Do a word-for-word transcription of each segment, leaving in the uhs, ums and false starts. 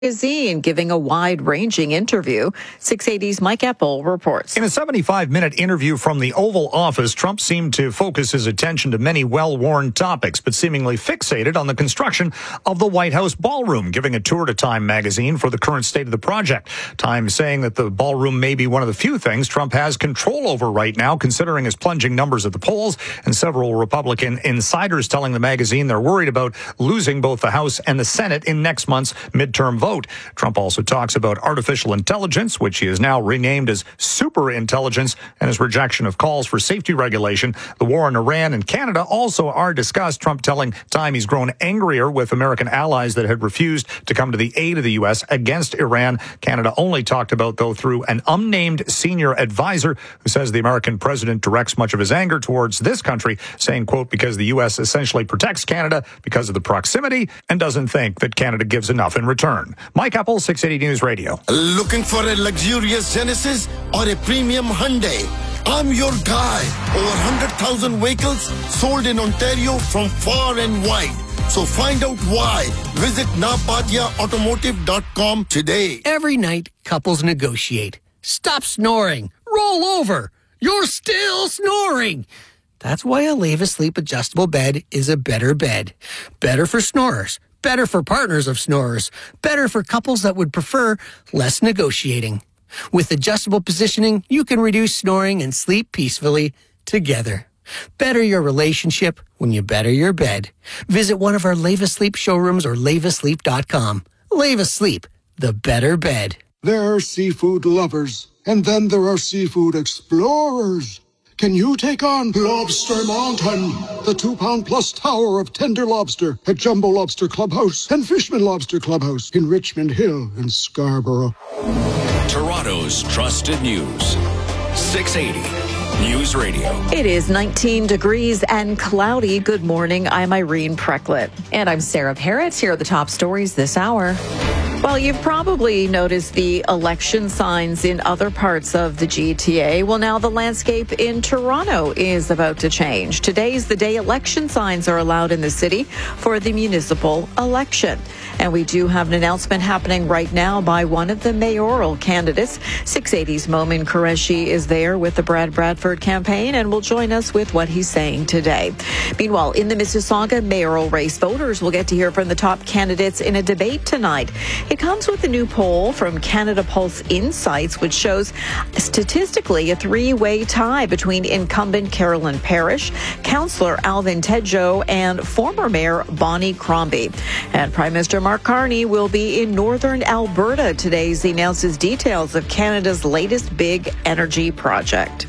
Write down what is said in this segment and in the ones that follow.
Magazine giving a wide-ranging interview. six eighty's Mike Epple reports. In a seventy-five minute interview from the Oval Office, Trump seemed to focus his attention to many well-worn topics, but seemingly fixated on the construction of the White House ballroom, giving a tour to Time magazine for the current state of the project. Time saying that the ballroom may be one of the few things Trump has control over right now, considering his plunging numbers at the polls, and several Republican insiders telling the magazine they're worried about losing both the House and the Senate in next month's midterm vote. Trump also talks about artificial intelligence, which he has now renamed as super intelligence, and his rejection of calls for safety regulation. The war in Iran and Canada also are discussed. Trump telling Time he's grown angrier with American allies that had refused to come to the aid of the U S against Iran. Canada only talked about, though, through an unnamed senior advisor who says the American president directs much of his anger towards this country, saying, quote, because the U S essentially protects Canada because of the proximity and doesn't think that Canada gives enough in return. Mike Epple, six eighty News Radio. Looking for a luxurious Genesis or a premium Hyundai? I'm your guy. Over one hundred thousand vehicles sold in Ontario from far and wide. So find out why. Visit napatia automotive dot com today. Every night, couples negotiate. Stop snoring. Roll over. You're still snoring. That's why a Leva Sleep adjustable bed is a better bed. Better for snorers. Better for partners of snorers. Better for couples that would prefer less negotiating. With adjustable positioning, you can reduce snoring and sleep peacefully together. Better your relationship when you better your bed. Visit one of our Leva Sleep showrooms or leva sleep dot com. Leva Sleep, the better bed. There are seafood lovers, and then there are seafood explorers. Can you take on Lobster Mountain, the two-pound-plus tower of tender lobster at Jumbo Lobster Clubhouse and Fishman Lobster Clubhouse in Richmond Hill and Scarborough? Toronto's trusted news. six eighty News Radio. It is nineteen degrees and cloudy. Good morning. I'm Irene Precklett. And I'm Sarah Parrott. Here are the top stories this hour. Well, you've probably noticed the election signs in other parts of the G T A. Well, now the landscape in Toronto is about to change. Today's the day election signs are allowed in the city for the municipal election. And we do have an announcement happening right now by one of the mayoral candidates. six eighty's Momin Qureshi is there with the Brad Bradford campaign and will join us with what he's saying today. Meanwhile, in the Mississauga mayoral race, voters will get to hear from the top candidates in a debate tonight. It comes with a new poll from Canada Pulse Insights, which shows statistically a three-way tie between incumbent Carolyn Parrish, Councillor Alvin Tedjo, and former Mayor Bonnie Crombie. And Prime Minister Mark Carney will be in northern Alberta today as he announces details of Canada's latest big energy project.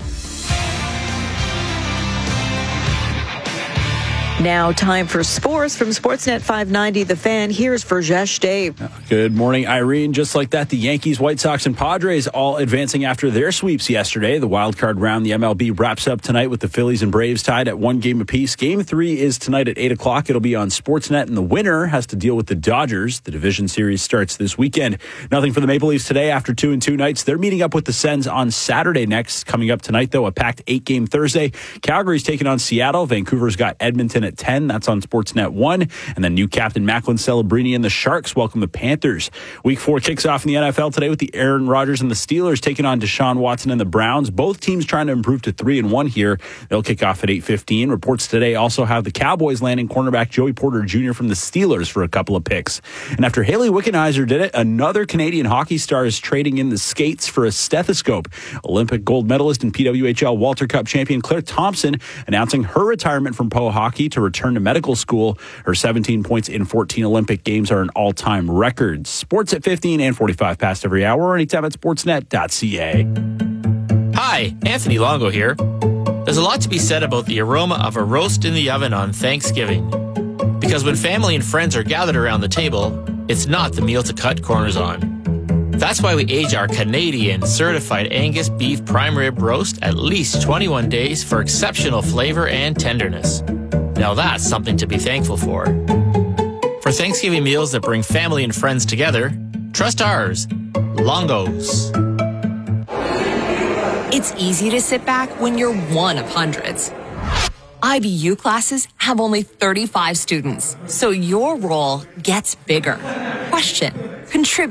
Now, time for sports from Sportsnet five ninety The Fan. Here's Verjesh Dave. Good morning, Irene. Just like that, the Yankees, White Sox, and Padres all advancing after their sweeps yesterday. The wild card round, the M L B, wraps up tonight with the Phillies and Braves tied at one game apiece. Game three is tonight at eight o'clock. It'll be on Sportsnet, and the winner has to deal with the Dodgers. The division series starts this weekend. Nothing for the Maple Leafs today after two and two nights. They're meeting up with the Sens on Saturday next. Coming up tonight, though, a packed eight-game Thursday. Calgary's taking on Seattle. Vancouver's got Edmonton at ten. That's on Sportsnet one. And then new captain Macklin Celebrini and the Sharks welcome the Panthers. Week four kicks off in the N F L today with the Aaron Rodgers and the Steelers taking on Deshaun Watson and the Browns. Both teams trying to improve to three and one here. They'll kick off at eight fifteen. Reports today also have the Cowboys landing cornerback Joey Porter Junior from the Steelers for a couple of picks. And after Haley Wickenheiser did it, another Canadian hockey star is trading in the skates for a stethoscope. Olympic gold medalist and P W H L Walter Cup champion Claire Thompson announcing her retirement from pro hockey to return to medical school. Her seventeen points in fourteen Olympic games are an all-time record. Sports at fifteen and forty-five past every hour or anytime at sportsnet dot c a. Hi, Anthony Longo here. There's a lot to be said about the aroma of a roast in the oven on Thanksgiving. Because when family and friends are gathered around the table, it's not the meal to cut corners on. That's why we age our Canadian certified Angus beef prime rib roast at least twenty-one days for exceptional flavor and tenderness. Now that's something to be thankful for. For Thanksgiving meals that bring family and friends together, trust ours, Longo's. It's easy to sit back when you're one of hundreds. I B U classes have only thirty-five students, so your role gets bigger. Question: Contribute